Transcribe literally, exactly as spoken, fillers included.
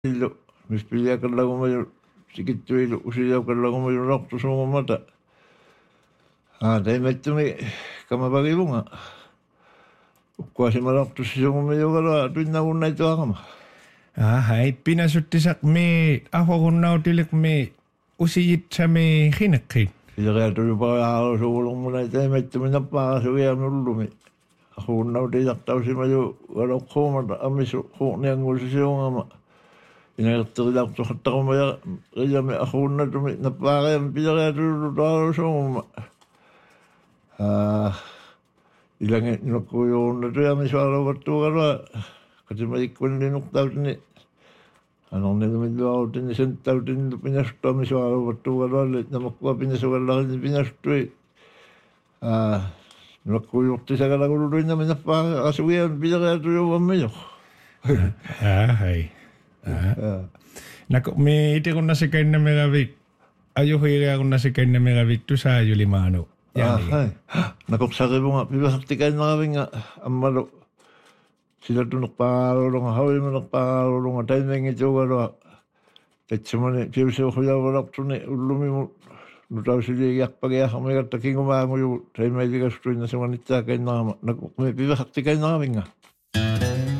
Illo mispiliakalлагумаю сикитсуилу усилиакаллагумаю нартусуугумата аа тайматтуми камапагивунга уккуасималартуссисугумиугалуа туиннагуннайтуарама Ah, hai pinasuttisak mi ahorunnautilek mi usijitsami hinekkin. илериатулупариаарусугулэрмуна тайматтуми наппаарасугианнуллуми ахууннаутилартаусимаю галоккуумата амису хуурниангулсисиунгама инагертерилартухаттарумая риями ахууннатуми наппаариами пилериатуллу таарусуугума аа иlange нуккуйуурнатуями суалаваттуугалуа катимаиккуннинуктаутини анорнилумиллуарутини сенттаутинну пинастуами суалаваттуугалуалли намаккуа пинасугалларини пинастуи аа нуккуйууртисагалагулулуиннами наппаари асугиами пилериатулуаммио Ah, hai. Ah. Nako mi itikunnasikainnamigavik ajuhiiriakunnasikainnamigavik tusaajulimaanu. Ahai. Nakoksaribunga pibasartikainnaravingga ammalu silatunnerpaarulunga hawimannerpaarulunga taimengituugalua tatsimani piusiuhujaavalartuni ullumimu nutausiligiyarpagiarramigatta kingumaanguyu taimailigastuinna sumanitsaakainnarama nakokmi pibasartikainnaravingga